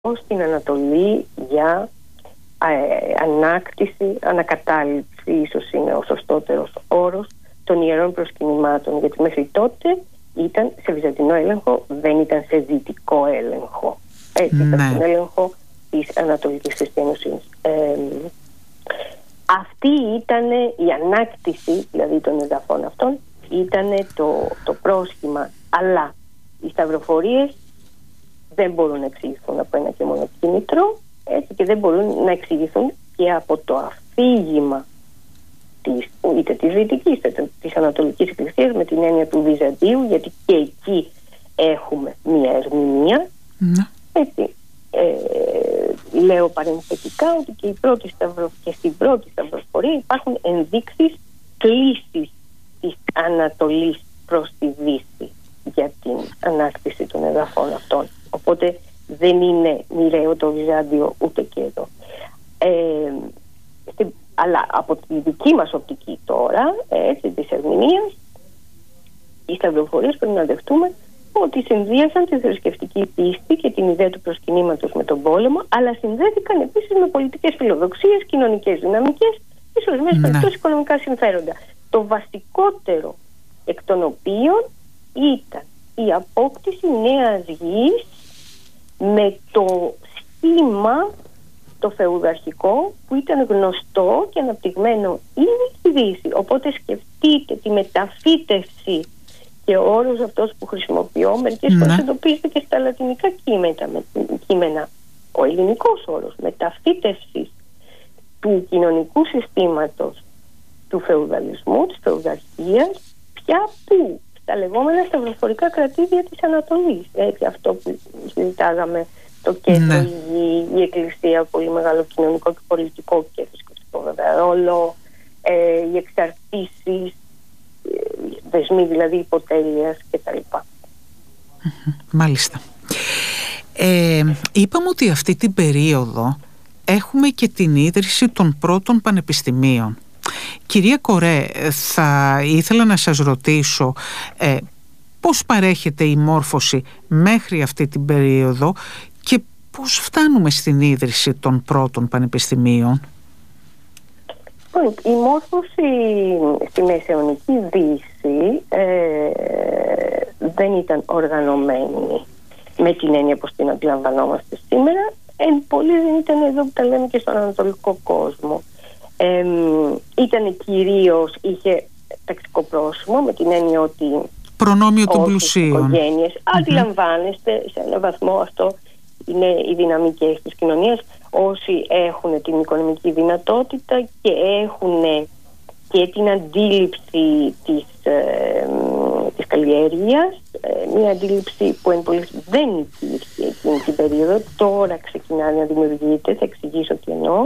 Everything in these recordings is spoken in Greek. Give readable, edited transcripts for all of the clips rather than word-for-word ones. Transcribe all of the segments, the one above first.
στην Ανατολή για ανάκτηση, ανακατάληψη, ίσως είναι ο σωστότερος όρος, των ιερών προσκυνημάτων, γιατί μέχρι τότε ήταν σε βυζαντινό έλεγχο, δεν ήταν σε δυτικό έλεγχο. Έτσι, ήταν στον έλεγχο της Ανατολικής Χριστιανοσύνης. Αυτή ήταν η ανάκτηση, δηλαδή των εδαφών αυτών, ήταν το πρόσχημα. Αλλά οι σταυροφορίες δεν μπορούν να εξηγηθούν από ένα και μόνο κίνητρο, έτσι, και δεν μπορούν να εξηγηθούν και από το αφήγημα είτε της Δυτικής είτε της Ανατολικής Εκκλησίας, με την έννοια του Βυζαντίου, γιατί και εκεί έχουμε μία ερμηνεία. Έτσι, λέω παρενθετικά ότι και στην πρώτη σταυροφορία υπάρχουν ενδείξεις κλίσης της Ανατολής προς τη Δύση για την ανάκτηση των εδαφών αυτών. Οπότε δεν είναι μοιραίο το Βυζάντιο ούτε και εδώ. Αλλά από τη δική μας οπτική τώρα, της ερμηνείας, οι σταυροφορίες πρέπει να δεχτούμε ότι συνδύασαν τη θρησκευτική πίστη και την ιδέα του προσκυνήματος με τον πόλεμο, αλλά συνδέθηκαν επίσης με πολιτικές φιλοδοξίες, κοινωνικές δυναμικές και σε ορισμένες περιπτώσεις οικονομικά συμφέροντα. Το βασικότερο εκ των οποίων ήταν η απόκτηση νέας γης με το σχήμα το φεουδαρχικό που ήταν γνωστό και αναπτυγμένο ήδη στη Δύση. Οπότε σκεφτείτε τη μεταφύτευση, και ο όρος αυτός που χρησιμοποιώ μερικές φορές εντοπίζεται και στα λατινικά κείμενα. Ο ελληνικός όρος μεταφύτευσης του κοινωνικού συστήματος του φεουδαλισμού, της φεουδαρχίας, πια που στα λεγόμενα σταυροφορικά κρατήδια της Ανατολής. Έτσι, αυτό που συζητάγαμε, το κέντρο, η εκκλησία, πολύ μεγάλο κοινωνικό και πολιτικό και θρησκευτικό βέβαια ρόλο, οι εξαρτήσεις, δεσμοί δηλαδή υποτέλειας κτλ. Μάλιστα. Είπαμε ότι αυτή την περίοδο έχουμε και την ίδρυση των πρώτων πανεπιστημίων. Κυρία Κορέ, θα ήθελα να σας ρωτήσω πώς παρέχεται η μόρφωση μέχρι αυτή την περίοδο και πώς φτάνουμε στην ίδρυση των πρώτων πανεπιστημίων. Η μόρφωση στη Μεσαιωνική Δύση δεν ήταν οργανωμένη με την έννοια πως την αντιλαμβανόμαστε σήμερα. Πολύ δεν ήταν εδώ που τα λέμε και στον ανατολικό κόσμο. Ήταν κυρίως, είχε ταξικό πρόσημο, με την έννοια ότι προνόμιο των πλουσίων οικογένειες, αντιλαμβάνεστε σε έναν βαθμό, αυτό είναι οι δυναμικές της κοινωνίας. Όσοι έχουν την οικονομική δυνατότητα και έχουν και την αντίληψη της καλλιέργειας, μια αντίληψη που εν πολλής δεν υπήρχε εκείνη την περίοδο, τώρα ξεκινά να δημιουργείται, θα εξηγήσω τι εννοώ.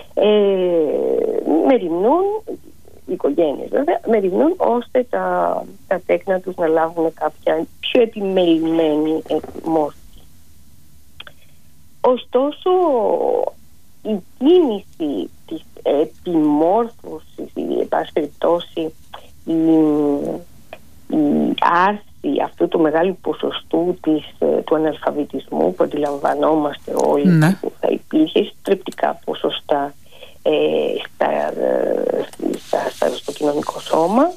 Μεριμνούν, οι οικογένειες βέβαια, μεριμνούν ώστε τα τέκνα τους να λάβουν κάποια πιο επιμελημένη μόρφη. Ωστόσο, η κίνηση της επιμόρφωσης, η πάση περιπτώσει, η άρση αυτού του μεγάλου ποσοστού του αναλφαβητισμού που αντιλαμβανόμαστε όλοι, που θα υπήρχε στρεπτικά ποσοστά στο κοινωνικό σώμα,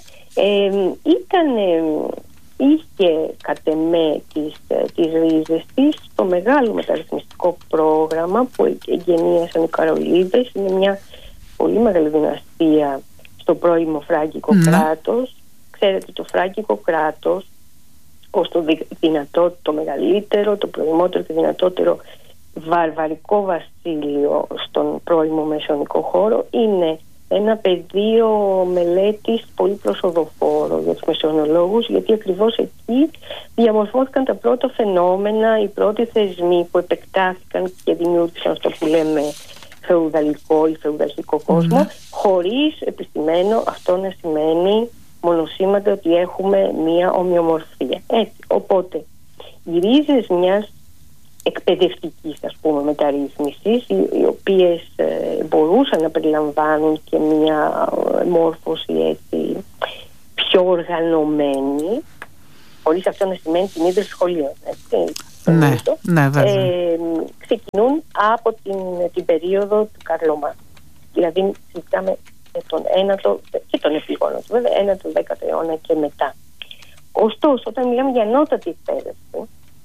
είχε κατ' εμέ τις ρίζες της στο μεγάλο μεταρρυθμιστικό πρόγραμμα που εγγενίασαν οι Καρολίδες. Είναι μια πολύ μεγάλη δυναστεία στο πρώιμο φράγκικο κράτος. Ξέρετε, το φράγκικο κράτος ως το μεγαλύτερο, το προημότερο και δυνατότερο βαρβαρικό βασίλειο στον πρώιμο μεσαιωνικό χώρο, είναι ένα πεδίο μελέτης πολύ προσοδοφόρο για τους μεσαιωνολόγους, γιατί ακριβώς εκεί διαμορφώθηκαν τα πρώτα φαινόμενα, οι πρώτοι θεσμοί που επεκτάθηκαν και δημιούργησαν αυτό που λέμε φεουδαλικό ή φεουδαρχικό κόσμο, χωρίς επιστημένο αυτό να σημαίνει μονοσήμαντα ότι έχουμε μία ομοιομορφία. Έτσι, οπότε οι ρίζες μιας εκπαιδευτικής, ας πούμε, μεταρρύθμισης, οι οποίες μπορούσαν να περιλαμβάνουν και μια μόρφωση έτσι πιο οργανωμένη, χωρίς αυτό να σημαίνει την ίδρυση σχολείων, έτσι. Ναι, ξεκινούν από την περίοδο του Καρλομάγνου. Δηλαδή συζητάμε τον 9ο και τον επίγονο του, βέβαια, 9ο, 10ο αιώνα και μετά. Ωστόσο, όταν μιλάμε για ανώτατη εκπαίδευση,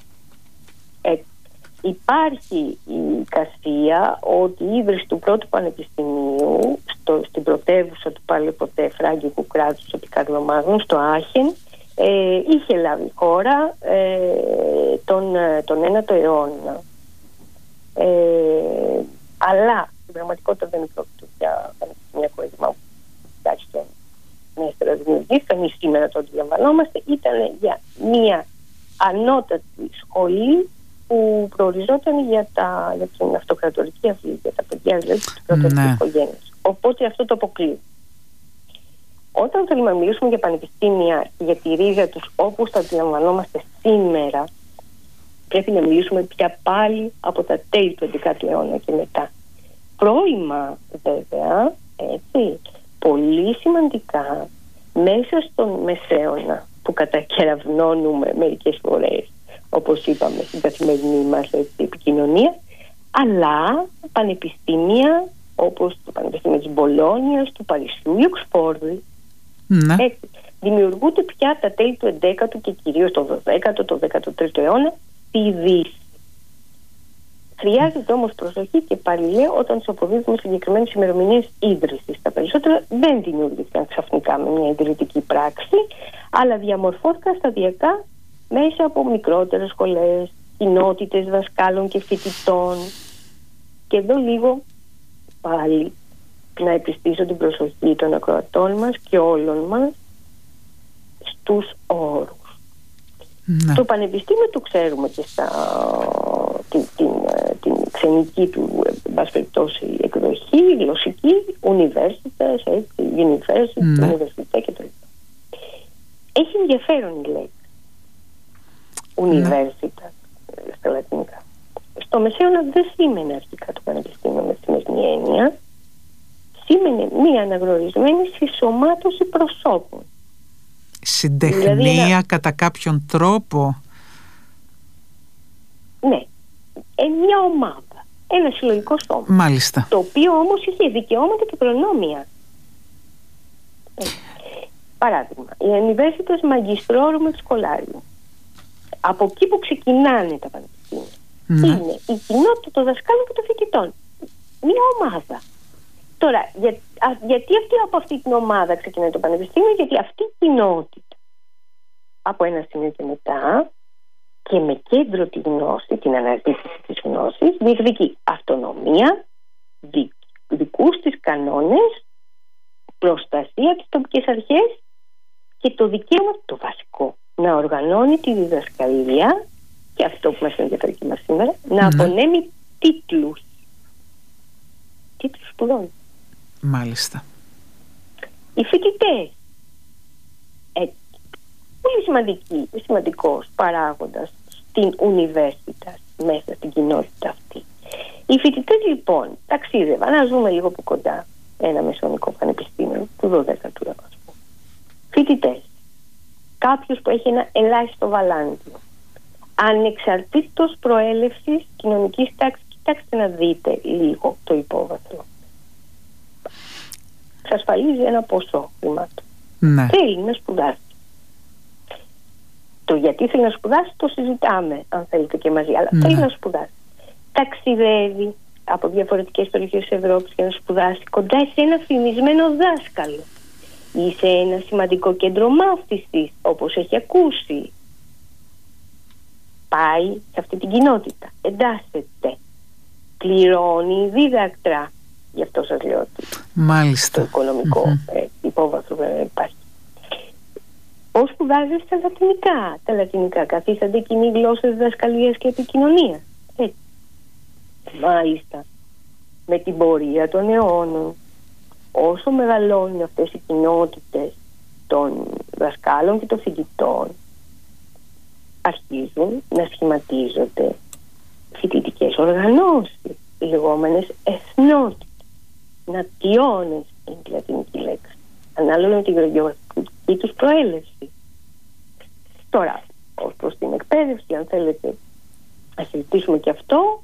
υπάρχει η εικασία ότι η ίδρυση του πρώτου πανεπιστημίου στην πρωτεύουσα του πάλι ποτέ φράγκικου κράτους επί Καρλομάγνου, στο Άχεν, είχε λάβει χώρα τον 9ο αιώνα. Αλλά στην πραγματικότητα δεν πρόκειται για πανεπιστημιακό ίδρυμα, τουλάχιστον νέστερα δημιουργήθηκαν ή σήμερα το αντιλαμβανόμαστε, ήταν για μια ανώτατη σχολή που προοριζόταν για την αυτοκρατορική αυλή, για τα παιδιά δηλαδή της πρωτορικής οικογένειας. Οπότε αυτό το αποκλείει. Όταν θέλουμε να μιλήσουμε για πανεπιστήμια και για τη ρίζα τους όπως τα αντιλαμβανόμαστε σήμερα, πρέπει να μιλήσουμε πια πάλι από τα τέλη του 11ου αιώνα και μετά. Πρώιμα βέβαια, έτσι, πολύ σημαντικά μέσα στον Μεσαίωνα που κατακεραυνώνουμε μερικές φορές, όπως είπαμε στην καθημερινή μας επικοινωνία, αλλά πανεπιστήμια όπως το Πανεπιστήμιο της Μπολόνιας, του Παρισιού, η Οξφόρδη, δημιουργούνται πια τα τέλη του 11ου και κυρίως το 12ο, το 13ο αιώνα στη Δύση. Χρειάζεται όμως προσοχή και πάλι λέω όταν τους αποδίδουμε συγκεκριμένες ημερομηνίες ίδρυσης. Τα περισσότερα δεν δημιουργήθηκαν ξαφνικά με μια ιδρυτική πράξη, αλλά διαμορφώθηκαν σταδιακά μέσα από μικρότερες σχολές, κοινότητες δασκάλων και φοιτητών. Και εδώ λίγο πάλι να επιστήσω την προσοχή των ακροατών μας και όλων μας στους όρους. Το πανεπιστήμιο το ξέρουμε και την ξενική του περιπτώσει εκδοχή, γλωσσική, universitas, university κτλ. Έχει ενδιαφέρον η λέξη universitas στα λατινικά. Στο Μεσαίωνα δεν σήμαινε αρχικά το πανεπιστήμιο με τη σημερινή έννοια. Σήμαινε μία αναγνωρισμένη συσσωμάτωση προσώπων. Συντεχνία δηλαδή κατά κάποιον τρόπο. Ναι, μια ομάδα, ένα συλλογικό σώμα. Μάλιστα. Το οποίο όμως είχε δικαιώματα και προνόμια. Παράδειγμα, η Universitas Magistrorum Scholarum. Από εκεί που ξεκινάνε τα πανεπιστήμια. Είναι η κοινότητα των δασκάλων και των φοιτητών. Μια ομάδα. Τώρα, γιατί από αυτή την ομάδα ξεκινάει το πανεπιστήμιο? Γιατί αυτή η κοινότητα από ένα σημείο και μετά και με κέντρο τη γνώση, την αναζήτηση της γνώσης, διεκδικεί αυτονομία, δικούς της κανόνες, προστασία της τοπικής αρχές και το δικαίωμα, το βασικό, να οργανώνει τη διδασκαλία και αυτό που μας ενδιαφέρει και μας σήμερα, να απονέμει τίτλους σπουδών. Μάλιστα. Οι φοιτητές, πολύ σημαντικός παράγοντας στην Universitas, μέσα στην κοινότητα αυτή. Οι φοιτητές λοιπόν ταξίδευαν, να δούμε λίγο από κοντά ένα μεσαιωνικό πανεπιστήμιο του 12ου αιώνα. Φοιτητές, κάποιος που έχει ένα ελάχιστο βαλάντιο, ανεξαρτήτως προέλευσης κοινωνικής τάξης. Κοιτάξτε να δείτε λίγο το υπόβαθρο. Εξασφαλίζει ένα ποσό χρημάτων. Θέλει να σπουδάσει. Το γιατί θέλει να σπουδάσει το συζητάμε, αν θέλετε και μαζί, αλλά θέλει να σπουδάσει. Ταξιδεύει από διαφορετικές περιοχές της Ευρώπης για να σπουδάσει κοντά σε ένα φημισμένο δάσκαλο ή σε ένα σημαντικό κέντρο μάθησης, όπως έχει ακούσει. Πάει σε αυτή την κοινότητα, εντάσσεται, πληρώνει δίδακτρα. Γι' αυτό σας λέω ότι μάλιστα. το οικονομικό υπόβαθρο δεν υπάρχει. Πώς σπουδάζει στα λατινικά? Τα λατινικά καθίστανται κοινή γλώσσα διδασκαλίας και επικοινωνίας. Μάλιστα, με την πορεία των αιώνων, όσο μεγαλώνουν αυτές οι κοινότητες των δασκάλων και των φοιτητών, αρχίζουν να σχηματίζονται φοιτητικές οργανώσεις, λεγόμενες εθνότητες, νατιώνες είναι η λατινική λέξη, ανάλογα με την γεωγραφική τους προέλευση. Τώρα, ως προς την εκπαίδευση, αν θέλετε, Ας συζητήσουμε και αυτό.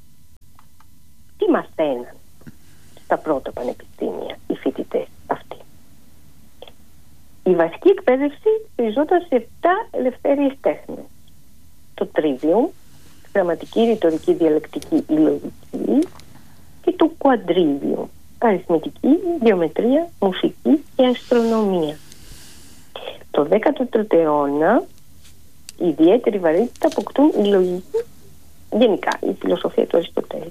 Τι μαθαίναν στα πρώτα πανεπιστήμια οι φοιτητές αυτοί? Η βασική εκπαίδευση στηριζόταν σε 7 ελευθερίες τέχνες. Το Trivium, γραμματική, ρητορική, διαλεκτική ή λογική, και το Quadrivium, αριθμητική, γεωμετρία, μουσική και αστρονομία. Το 13ο αιώνα η ιδιαίτερη βαρύτητα αποκτούν η λογική, γενικά η φιλοσοφία του Αριστοτέλη.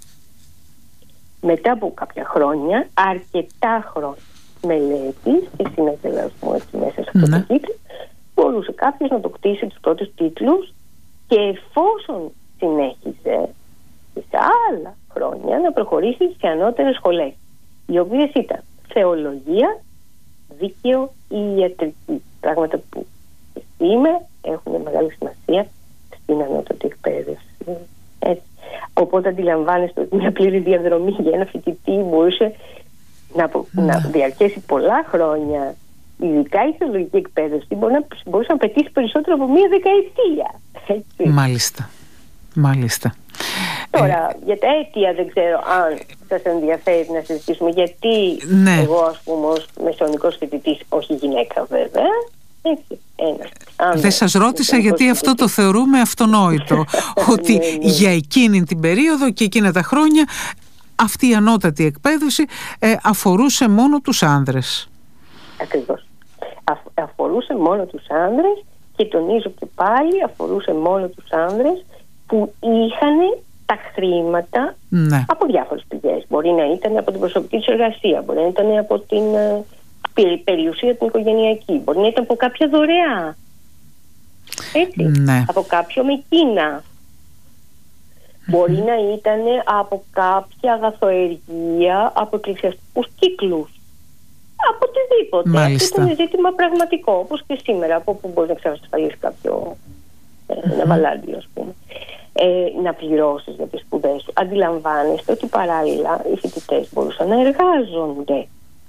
Μετά από κάποια χρόνια, αρκετά χρόνια μελέτης και συνεδελασμού μέσα σε αυτό το κύκλο, μπορούσε κάποιος να αποκτήσει τους πρώτους τίτλους, και εφόσον συνέχιζε σε άλλα χρόνια να προχωρήσει σε ανώτερες σχολές, οι οποίες ήταν θεολογία, δίκαιο ή ιατρική, πράγματα που σήμερα έχουν μεγάλη σημασία στην ανώτατη εκπαίδευση. Έτσι. Οπότε αντιλαμβάνεστε ότι μια πλήρη διαδρομή για ένα φοιτητή μπορούσε να διαρκέσει πολλά χρόνια. Ειδικά η θεολογική εκπαίδευση μπορούσε να πετύχει περισσότερο από μία δεκαετία. Έτσι. Μάλιστα. Τώρα, για τα αίτια δεν ξέρω αν σας ενδιαφέρει να συζητήσουμε, γιατί εγώ, ας πούμε, ως μεσαιωνικός φοιτητής, όχι γυναίκα βέβαια, έτσι, δεν σας ρώτησα γιατί αυτό το θεωρούμε αυτονόητο, ότι για εκείνη την περίοδο και εκείνα τα χρόνια αυτή η ανώτατη εκπαίδευση αφορούσε μόνο τους άνδρες. Ακριβώς. Αφορούσε μόνο τους άνδρες, και τονίζω και πάλι, αφορούσε μόνο τους άνδρες που είχαν τα χρήματα από διάφορες πηγές. Μπορεί να ήταν από την προσωπική τους εργασία, μπορεί να ήταν από την περιουσία την οικογενειακή, μπορεί να ήταν από κάποια δωρεά, έτσι, από κάποιο μεκίνα, μπορεί να ήταν από κάποια αγαθοεργία, από εκκλησιαστικούς κύκλους, από οτιδήποτε. Αυτό είναι ζήτημα πραγματικό, όπως και σήμερα, από που μπορεί να εξασφαλίσει κάποιο ναυαλάντιο, ας πούμε, να πληρώσεις για τις σπουδές σου. Αντιλαμβάνεστε ότι παράλληλα οι φοιτητές μπορούσαν να εργάζονται.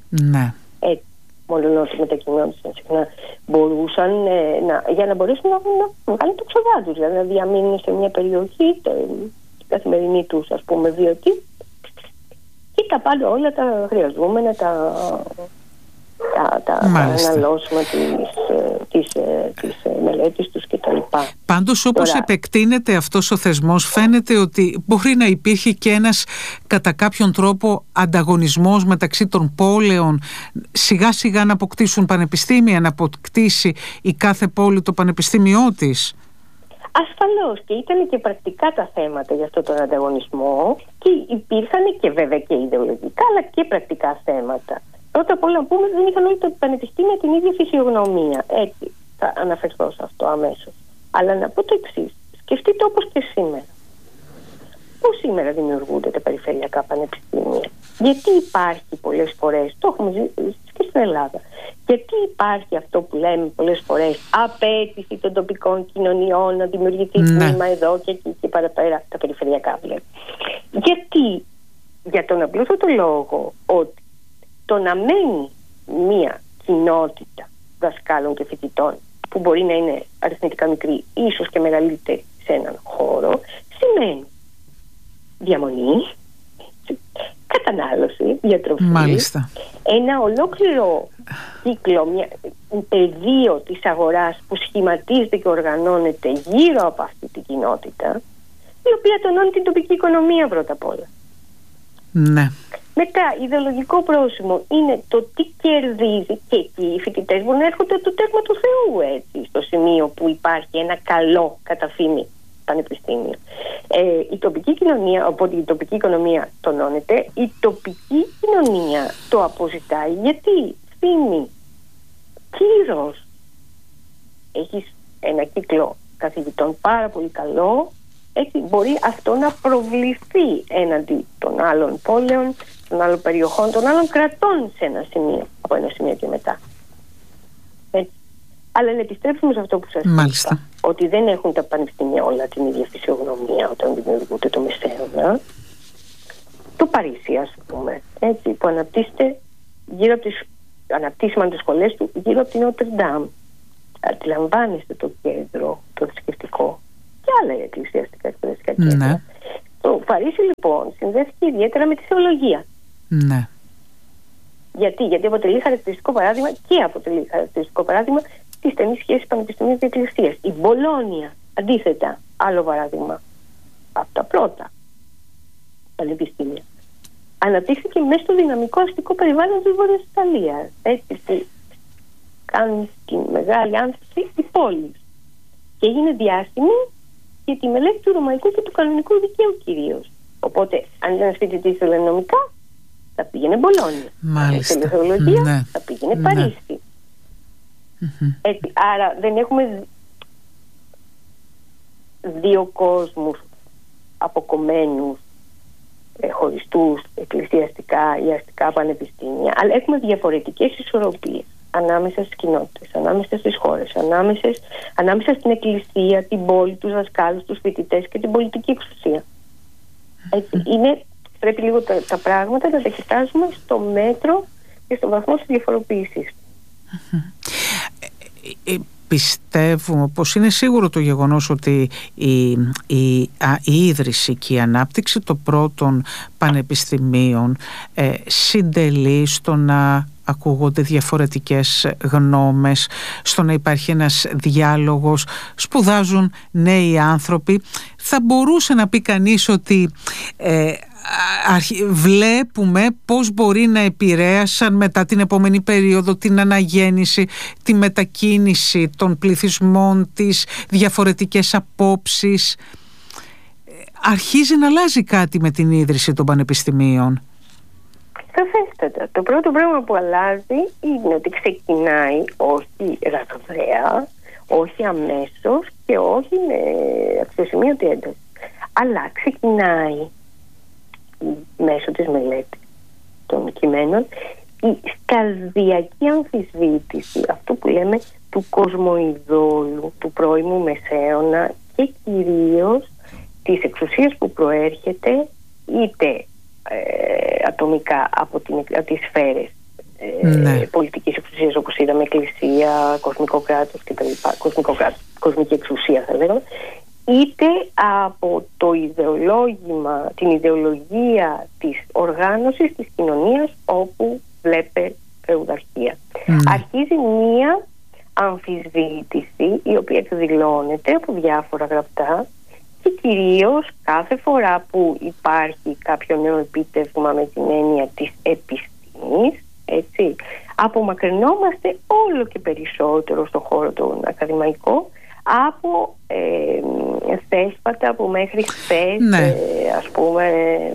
Μόνο ότι μετακινούνται συχνά, μπορούσαν για να μπορέσουν να βγάλουν το ξοδά τους, για να διαμείνουν σε μια περιοχή, την καθημερινή τους, ας πούμε, βιωτή, και τα πάντα όλα τα χρειαζόμενα, τα αναλώσιμα της μελέτης τους κτλ. Πάντως, όπως επεκτείνεται αυτός ο θεσμός, φαίνεται ότι μπορεί να υπήρχε και ένας κατά κάποιον τρόπο ανταγωνισμός μεταξύ των πόλεων, σιγά σιγά να αποκτήσουν πανεπιστήμια, να αποκτήσει η κάθε πόλη το πανεπιστήμιό της. Ασφαλώς, και ήταν και πρακτικά τα θέματα για αυτόν τον ανταγωνισμό, και υπήρχαν και βέβαια και ιδεολογικά αλλά και πρακτικά θέματα. Πρώτα απ' όλα να πούμε ότι δεν είχαν όλοι τα πανεπιστήμια την ίδια φυσιογνωμία. Έτσι, θα αναφερθώ σε αυτό αμέσως. Αλλά να πω το εξής. Σκεφτείτε όπως και σήμερα. Πώς σήμερα δημιουργούνται τα περιφερειακά πανεπιστήμια? Γιατί υπάρχει πολλές φορές, το έχουμε ζήσει και στην Ελλάδα, γιατί υπάρχει αυτό που λέμε πολλές φορές απέτηση των τοπικών κοινωνιών να δημιουργηθεί τμήμα εδώ και εκεί και παραπέρα, τα περιφερειακά βλέπω? Γιατί? Για τον απλούστατο λόγο ότι το να μένει μία κοινότητα δασκάλων και φοιτητών, που μπορεί να είναι αριθμητικά μικρή, ίσως και μεγαλύτερη σε έναν χώρο, σημαίνει διαμονή, κατανάλωση, διατροφή, ένα ολόκληρο κύκλο, πεδίο της αγοράς που σχηματίζεται και οργανώνεται γύρω από αυτή την κοινότητα, η οποία τονώνει την τοπική οικονομία πρώτα απ' όλα. Μετά, ιδεολογικό πρόσημο είναι το τι κερδίζει, και εκεί οι φοιτητές μπορούν να έρχονται το τέρμα του Θεού, έτσι, στο σημείο που υπάρχει ένα καλό κατά φήμη πανεπιστήμιο. Η τοπική κοινωνία, οπότε η τοπική οικονομία τονώνεται, η τοπική κοινωνία το αποζητάει, γιατί φήμη, κύρος. Έχεις ένα κύκλο καθηγητών πάρα πολύ καλό, έτσι μπορεί αυτό να προβληθεί έναντι των άλλων πόλεων, των άλλων περιοχών, των άλλων κρατών σε ένα σημείο, από ένα σημείο και μετά. Έτσι. Αλλά να επιστρέψουμε σε αυτό που σας είπα, ότι δεν έχουν τα πανεπιστήμια όλα την ίδια φυσιογνωμία όταν δημιουργούνται το μεσαίωνα. Το Παρίσι, ας πούμε, έτσι, που αναπτύσσεται γύρω από τις αναπτύσσιμαν τις σχολές του γύρω από την Νότρ Ντάμ. Αντιλαμβάνεστε το κέντρο, το θρησκευτικό, και άλλα εκκλησιαστικά εκπαιδευτικά κέντρα. Το Παρίσι λοιπόν συνδέθηκε ιδιαίτερα με τη θεολογία. Ναι. Γιατί αποτελεί χαρακτηριστικό παράδειγμα τη στενή σχέση πανεπιστημίου και εκκλησίας. Η Μπολόνια, αντίθετα, άλλο παράδειγμα από τα πρώτα πανεπιστήμια, αναπτύχθηκε μέσα στο δυναμικό αστικό περιβάλλον της Βόρειας Ιταλίας. Έτσι που κάνουν τη μεγάλη άνθηση η πόλη. Και έγινε διάσημη για τη μελέτη του ρωμαϊκού και του κανονικού δικαίου κυρίως. Οπότε, αν ήταν φοιτητής ήθελε νομικά, θα πήγαινε Μπολόνια. Μάλιστα. Αν ήθελε θεολογία, θα πήγαινε Παρίσι. Έτσι, άρα δεν έχουμε δύο κόσμους αποκομμένους, χωριστούς εκκλησιαστικά ή αστικά πανεπιστήμια, αλλά έχουμε διαφορετικές ισορροπίες ανάμεσα στις κοινότητες, ανάμεσα στις χώρες, ανάμεσα στην εκκλησία, την πόλη, τους δασκάλους, τους φοιτητές και την πολιτική εξουσία. Έτσι, πρέπει λίγο τα πράγματα να τα κοιτάζουμε στο μέτρο και στο βαθμό της διαφοροποίησης. Πιστεύω πως είναι σίγουρο το γεγονός ότι η ίδρυση και η ανάπτυξη των πρώτων πανεπιστημίων συντελεί στο να ακούγονται διαφορετικές γνώμες, στο να υπάρχει ένας διάλογος, σπουδάζουν νέοι άνθρωποι. Θα μπορούσε να πει κανείς ότι βλέπουμε πώς μπορεί να επηρέασαν μετά την επόμενη περίοδο την αναγέννηση, τη μετακίνηση των πληθυσμών, τις διαφορετικές απόψεις. Αρχίζει να αλλάζει κάτι με την ίδρυση των πανεπιστημίων. Σαφέστατα. Το πρώτο πράγμα που αλλάζει είναι ότι ξεκινάει όχι ραγδαία, όχι αμέσως και όχι με αξιοσημείωτη ένταση, αλλά ξεκινάει μέσω της μελέτης των κειμένων η σταδιακή αμφισβήτηση αυτού που λέμε του κοσμοειδόλου, του πρώιμου μεσαίωνα και κυρίως της εξουσίας που προέρχεται είτε ατομικά από τις σφαίρες πολιτικής εξουσίας, όπως είδαμε, εκκλησία, κοσμικό κράτος κτλ. Κοσμική εξουσία θα λέγαμε, είτε από το ιδεολόγημα, την ιδεολογία της οργάνωσης της κοινωνίας όπου βλέπε φεουδαρχία. Αρχίζει μία αμφισβήτηση η οποία εκδηλώνεται από διάφορα γραπτά και κυρίως κάθε φορά που υπάρχει κάποιο νέο επίτευγμα με την έννοια της επιστήμης, έτσι, απομακρυνόμαστε όλο και περισσότερο στον χώρο τον ακαδημαϊκό από θέσπατα που μέχρι χθες ας πούμε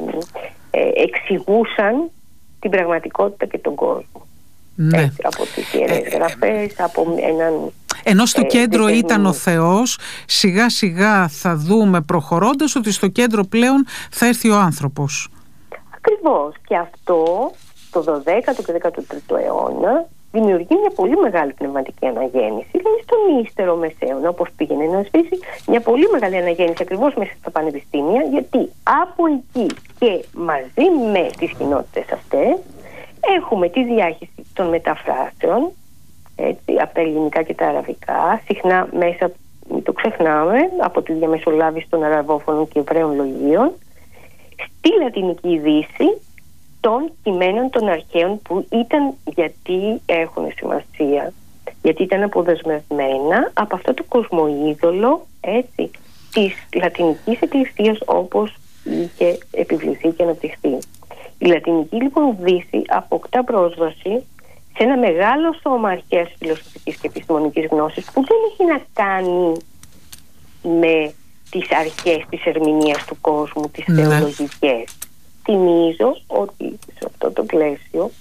εξηγούσαν την πραγματικότητα και τον κόσμο. Έτσι, από τις ιερές γραφές, από έναν... Ενώ στο κέντρο ήταν ο Θεός, σιγά σιγά θα δούμε προχωρώντας ότι στο κέντρο πλέον θα έρθει ο άνθρωπος. Ακριβώς. Και αυτό το 12ο και 13ο αιώνα δημιουργεί μια πολύ μεγάλη πνευματική αναγέννηση, δηλαδή στον ύστερο μεσαίωνα, όπως πήγαινε να σβήσει, μια πολύ μεγάλη αναγέννηση ακριβώς μέσα στα πανεπιστήμια, γιατί από εκεί και μαζί με τις κοινότητες αυτές έχουμε τη διάχυση των μεταφράσεων, έτσι, από τα ελληνικά και τα αραβικά, συχνά μέσα, μην το ξεχνάμε, από τη διαμεσολάβηση των αραβόφωνων και εβραίων λογίων, στη Λατινική Δύση των κειμένων των αρχαίων που ήταν, γιατί έχουν σημασία, γιατί ήταν αποδεσμευμένα από αυτό το κοσμοείδωλο, έτσι, της Λατινικής Εκκλησίας όπως είχε επιβληθεί και αναπτυχθεί. Η Λατινική λοιπόν Δύση αποκτά πρόσβαση σε ένα μεγάλο σώμα αρχαίας φιλοσοφικής και επιστημονικής γνώσης που δεν έχει να κάνει με τις αρχές της ερμηνείας του κόσμου, τις θεολογικές. Θυμίζω ότι σε αυτό το πλαίσιο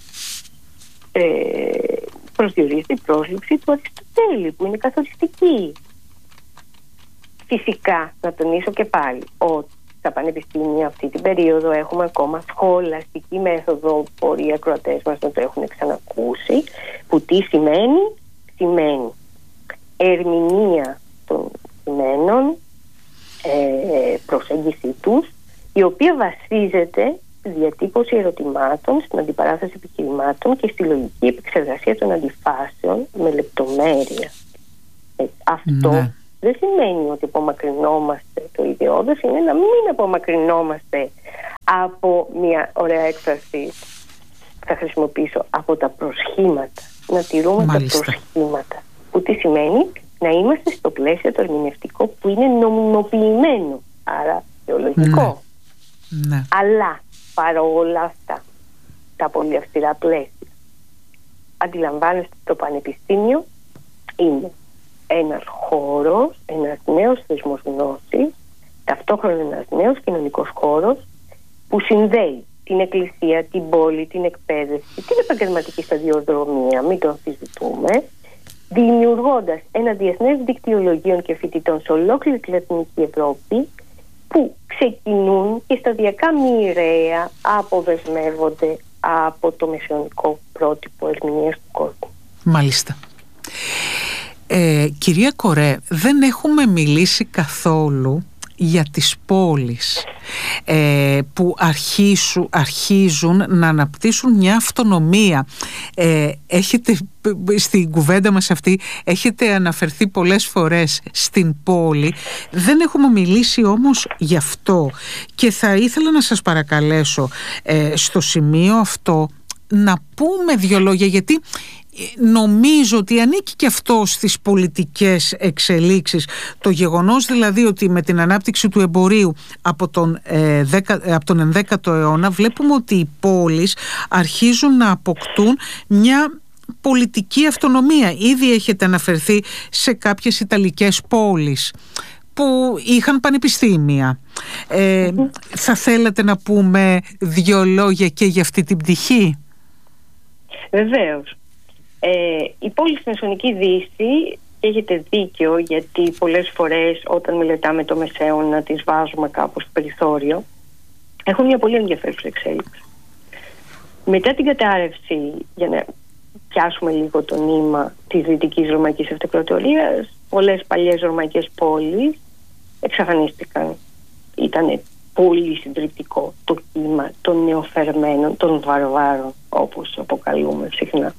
προσδιορίζεται η πρόσληψη του Αριστοτέλη που είναι καθοριστική. Φυσικά, να τονίσω και πάλι ότι στα πανεπιστήμια αυτή την περίοδο έχουμε ακόμα σχολαστική μέθοδο, μπορεί οι ακροατές μας να το έχουν ξανακούσει, που τι σημαίνει? Σημαίνει ερμηνεία των κειμένων, προσέγγιση τους, η οποία βασίζεται στη διατύπωση ερωτημάτων, στην αντιπαράθεση επιχειρημάτων και στη λογική επεξεργασία των αντιφάσεων με λεπτομέρεια. Αυτό δεν σημαίνει ότι απομακρυνόμαστε. Το ιδεώδες είναι να μην απομακρυνόμαστε από μια ωραία έκφραση, θα χρησιμοποιήσω, από τα προσχήματα. Να τηρούμε τα προσχήματα. Που τι σημαίνει? Να είμαστε στο πλαίσιο το ερμηνευτικό που είναι νομιμοποιημένο, άρα θεολογικό. Ναι. Αλλά παρόλα αυτά τα πολύ αυστηρά πλαίσια, αντιλαμβάνεστε, το πανεπιστήμιο είναι ένας χώρος, ένας νέος θεσμός γνώσης, ταυτόχρονα ένας νέος κοινωνικός χώρος που συνδέει την εκκλησία, την πόλη, την εκπαίδευση, την επαγγελματική σταδιοδρομία, μην το αμφισβητούμε, δημιουργώντας ένα διεθνές δίκτυο λογίων και φοιτητών σε ολόκληρη τη Λατινική Ευρώπη, που ξεκινούν και σταδιακά μοιραία αποδεσμεύονται από το μεσαιωνικό πρότυπο ερμηνείας του κόσμου. Μάλιστα. Κυρία Κορέ, δεν έχουμε μιλήσει καθόλου για τις πόλεις που αρχίζουν να αναπτύσσουν μια αυτονομία. Έχετε, στην κουβέντα μας αυτή έχετε αναφερθεί πολλές φορές στην πόλη, δεν έχουμε μιλήσει όμως γι' αυτό, και θα ήθελα να σας παρακαλέσω στο σημείο αυτό να πούμε δύο λόγια, γιατί νομίζω ότι ανήκει και αυτό στις πολιτικές εξελίξεις. Το γεγονός δηλαδή ότι με την ανάπτυξη του εμπορίου από τον 11ο αιώνα βλέπουμε ότι οι πόλεις αρχίζουν να αποκτούν μια πολιτική αυτονομία. Ήδη έχετε αναφερθεί σε κάποιες ιταλικές πόλεις που είχαν πανεπιστήμια. Θα θέλατε να πούμε δύο λόγια και για αυτή την πτυχή? Βεβαίως. Η πόλη στη Μεσαιωνική Δύση, έχετε δίκιο, γιατί πολλές φορές όταν μελετάμε το Μεσαίωνα τις βάζουμε κάπου στο περιθώριο, έχουν μια πολύ ενδιαφέρουσα εξέλιξη. Μετά την κατάρρευση, για να πιάσουμε λίγο το νήμα της Δυτικής Ρωμαϊκής Αυτοκρατορίας, πολλές παλιές ρωμαϊκές πόλεις εξαφανίστηκαν. Ήταν πολύ συντριπτικό το κύμα των νεοφερμένων, των βαρβάρων, όπως αποκαλούμε συχνά.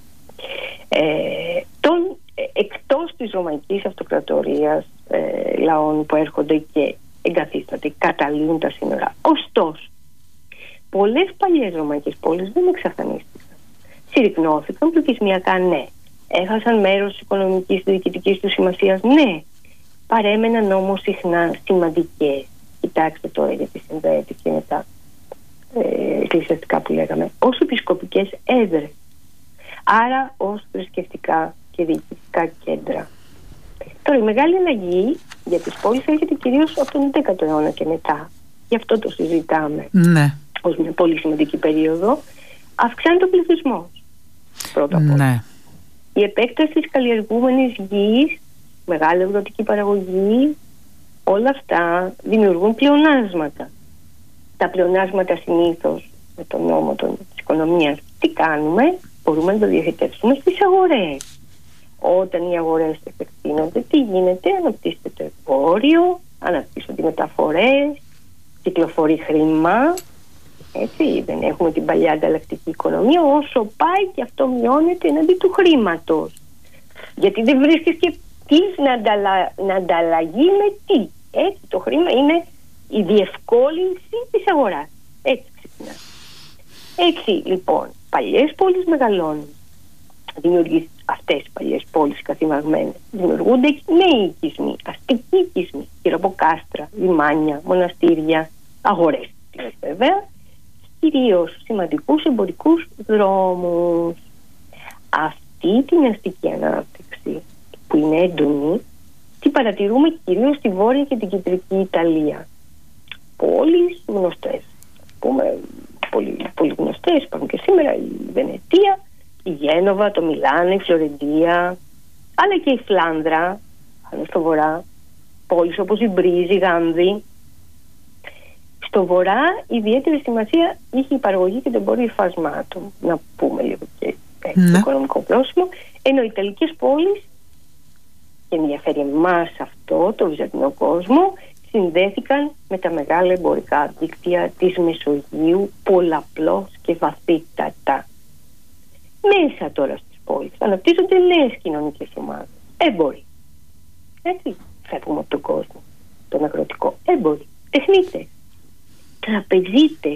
Εκτός της Ρωμαϊκής Αυτοκρατορίας, λαών που έρχονται και εγκαθίστανται, καταλύουν τα σύνορα. Ωστόσο, πολλές παλιές ρωμαϊκές πόλεις δεν εξαφανίστηκαν. Συρρυκνώθηκαν πληθυσμιακά, ναι. Έχασαν μέρος της οικονομικής και διοικητικής του σημασίας, ναι. Παρέμεναν όμως συχνά σημαντικές. Κοιτάξτε τώρα γιατί συνδέεται και με τα εκκλησιαστικά που λέγαμε, ως επισκοπικές έδρες. Άρα ως θρησκευτικά και διοικητικά κέντρα. Τώρα η μεγάλη αλλαγή για τις πόλεις έρχεται κυρίως από τον 11ο αιώνα και μετά. Γι' αυτό το συζητάμε, ναι, ως μια πολύ σημαντική περίοδο. Αυξάνεται ο πληθυσμός πρώτα απ' όλα. Ναι. Η επέκταση της καλλιεργούμενης γης, μεγάλη αγροτική παραγωγή, όλα αυτά δημιουργούν πλεονάσματα. Τα πλεονάσματα συνήθως με τον νόμο της οικονομίας τι κάνουμε? Μπορούμε να το διαθετεύσουμε στις αγορές. Όταν οι αγορές επεκτείνονται, τι γίνεται? Αναπτύσσεται το εμπόριο, αναπτύσσονται οι μεταφορές, κυκλοφορεί χρήμα. Έτσι, δεν έχουμε την παλιά ανταλλακτική οικονομία. Όσο πάει και αυτό μειώνεται εναντί του χρήματος. Γιατί δεν βρίσκεις και τι να ανταλλαγεί με τι. Έτσι, το χρήμα είναι η διευκόλυνση της αγοράς. Έτσι ξεκινά. Έτσι λοιπόν, παλιές πόλεις μεγαλώνουν. Αυτές οι παλιές πόλεις καθημαγμένες. Δημιουργούνται νέοι οικισμοί, αστικοί οικισμοί, γύρω από κάστρα, λιμάνια, μοναστήρια, αγορές βέβαια, κυρίως σημαντικούς εμπορικούς δρόμους. Αυτή την αστική ανάπτυξη που είναι έντονη, τη παρατηρούμε κυρίως στη Βόρεια και την Κεντρική Ιταλία. Πόλεις γνωστές, πούμε, πολύ γνωστές, υπάρχουν και σήμερα, η Βενετία, η Γένοβα, το Μιλάνο, η Φλωρεντία, αλλά και η Φλάνδρα, πάνω στο βορρά, πόλεις όπως η Μπρίζη, η Γάνδη. Στο βορρά ιδιαίτερη σημασία είχε η παραγωγή και το εμπόριο υφασμάτων, να πούμε λίγο και το οικονομικό πρόσημο, ενώ οι ιταλικές πόλεις, και ενδιαφέρει εμάς αυτό, το βυζαντινό κόσμο, συνδέθηκαν με τα μεγάλα εμπορικά δίκτυα της Μεσογείου, πολλαπλώς και βαθύτατα. Μέσα τώρα στις πόλεις αναπτύσσονται νέες κοινωνικές ομάδες, έμποροι, έτσι, φεύγουμε από τον κόσμο, τον αγροτικό. Έμποροι, τεχνίτες, τραπεζίτες,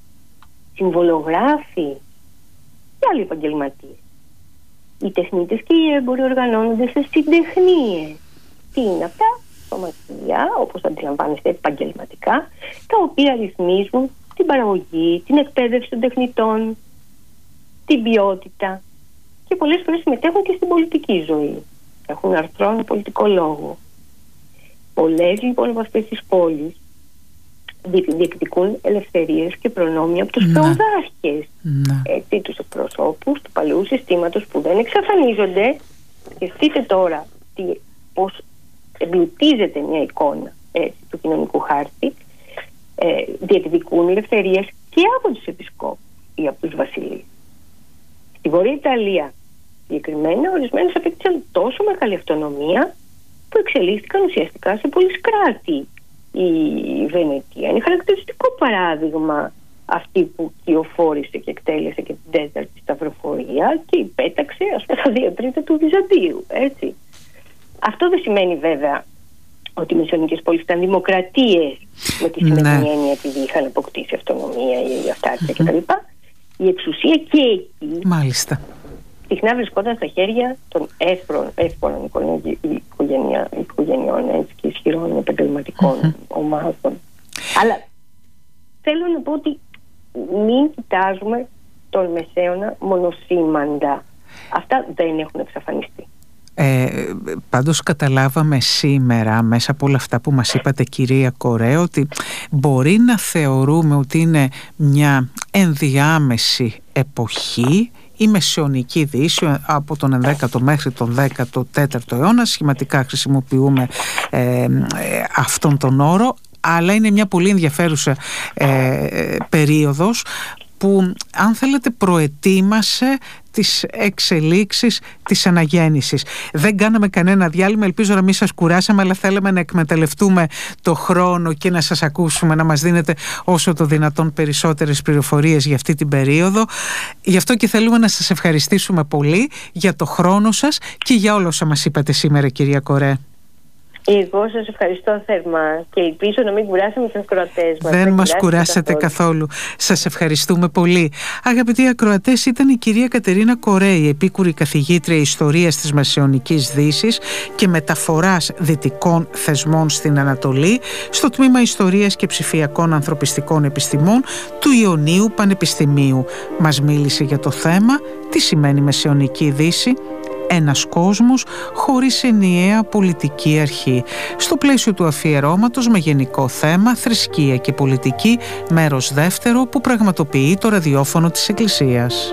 συμβολογράφοι και άλλοι επαγγελματίες. Οι τεχνίτες και οι έμποροι οργανώνονται σε συντεχνίες. Τι είναι αυτά? Σωματεία, όπως αντιλαμβάνεστε, επαγγελματικά, τα οποία ρυθμίζουν την παραγωγή, την εκπαίδευση των τεχνητών, την ποιότητα και πολλές φορές συμμετέχουν και στην πολιτική ζωή. Έχουν αρθρών πολιτικό λόγο. Πολλές λοιπόν από αυτές τις πόλεις διεκδικούν ελευθερίες και προνόμια από τους φεουδάρχες. Έτσι, τους εκπροσώπους του παλαιού συστήματος που δεν εξαφανίζονται. Σκεφτείτε τώρα πώς εμπλουτίζεται μια εικόνα του κοινωνικού χάρτη. Διεκδικούν ελευθερίες και από τους επισκόπους ή από τους βασιλείς. Στη Βόρεια Ιταλία συγκεκριμένα ορισμένους απέκτησαν τόσο μεγάλη αυτονομία που εξελίχθηκαν ουσιαστικά σε πολυκράτη. Η Βενετία είναι χαρακτηριστικό παράδειγμα, αυτή που κυοφόρησε και εκτέλεσε και την τέταρτη σταυροφορία και υπέταξε τα 2/3 του Βυζαντίου, έτσι. Αυτό δεν σημαίνει βέβαια ότι οι μεσαιωνικές πόλεις ήταν δημοκρατίες με τη σημερινή έννοια, επειδή είχαν αποκτήσει αυτονομία ή αυτάρκεια κτλ. Η εξουσία και εκεί συχνά βρισκόταν στα χέρια των εύπορων οικογενειών και ισχυρών επαγγελματικών ομάδων. Αλλά θέλω να πω ότι μην κοιτάζουμε τον Μεσαίωνα μονοσήμαντα. Αυτά δεν έχουν εξαφανιστεί. Πάντως καταλάβαμε σήμερα μέσα από όλα αυτά που μας είπατε, κυρία Κορέ, ότι μπορεί να θεωρούμε ότι είναι μια ενδιάμεση εποχή, η Μεσαιωνική Δύση από τον 11ο μέχρι τον 14ο αιώνα. Σχηματικά χρησιμοποιούμε αυτόν τον όρο, αλλά είναι μια πολύ ενδιαφέρουσα περίοδος που, αν θέλετε, προετοίμασε τις εξελίξεις της αναγέννησης. Δεν κάναμε κανένα διάλειμμα, ελπίζω να μην σας κουράσαμε, αλλά θέλαμε να εκμεταλλευτούμε το χρόνο και να σας ακούσουμε, να μας δίνετε όσο το δυνατόν περισσότερες πληροφορίες για αυτή την περίοδο. Γι' αυτό και θέλουμε να σας ευχαριστήσουμε πολύ για το χρόνο σας και για όλα όσα μας είπατε σήμερα, κυρία Κορέ. Εγώ σας ευχαριστώ θερμά και ελπίζω να μην κουράσαμε τους ακροατές μας. Δεν μας κουράσατε καθόλου. Σας ευχαριστούμε πολύ. Αγαπητοί ακροατές, ήταν η κυρία Κατερίνα Κορέ, η επίκουρη καθηγήτρια ιστορίας της Μεσαιωνικής Δύσης και μεταφοράς δυτικών θεσμών στην Ανατολή στο τμήμα Ιστορίας και Ψηφιακών Ανθρωπιστικών Επιστημών του Ιωνίου Πανεπιστημίου. Μας μίλησε για το θέμα «Τι σημαίνει Μεσαιωνική Δύση? Ένας κόσμος χωρίς ενιαία πολιτική αρχή». Στο πλαίσιο του αφιερώματος με γενικό θέμα «Θρησκεία και πολιτική», μέρος δεύτερο, που πραγματοποιεί το ραδιόφωνο της Εκκλησίας.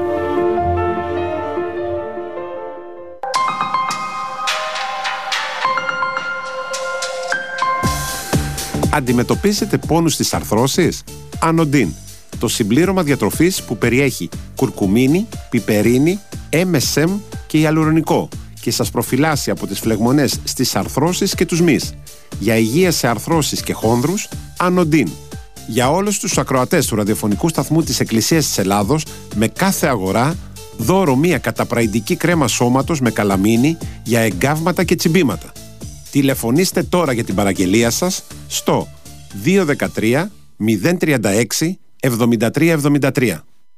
Αντιμετωπίζετε πόνους στις αρθρώσεις? Ανοντίν, το συμπλήρωμα διατροφής που περιέχει κουρκουμίνη, πιπερίνη, MSM και ιαλουρονικό και σας προφυλάσσει από τις φλεγμονές στις αρθρώσεις και τους μυς. Για υγεία σε αρθρώσεις και χόνδρους, Ανοντίν. Για όλους τους ακροατές του ραδιοφωνικού σταθμού της Εκκλησίας της Ελλάδος, με κάθε αγορά, δώρο μία καταπραϊντική κρέμα σώματος με καλαμίνη για εγκάβματα και τσιμπήματα. Τηλεφωνήστε τώρα για την παραγγελία σας στο 213 036 7373.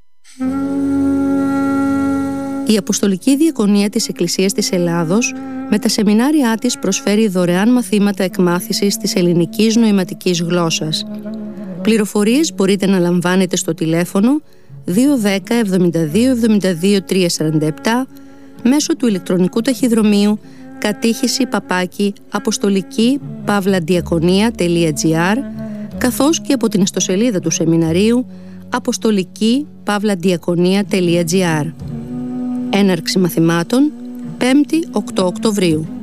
Η Αποστολική Διακονία της Εκκλησίας της Ελλάδος με τα σεμινάρια της προσφέρει δωρεάν μαθήματα εκμάθησης της ελληνικής νοηματικής γλώσσας. Πληροφορίες μπορείτε να λαμβάνετε στο τηλέφωνο 210 72 72 347 μέσω του ηλεκτρονικού ταχυδρομείου κατήχηση-αποστολική-diakonia.gr, καθώς και από την ιστοσελίδα του σεμιναρίου αποστολική-diakonia.gr. Έναρξη μαθημάτων 5η 8 Οκτωβρίου.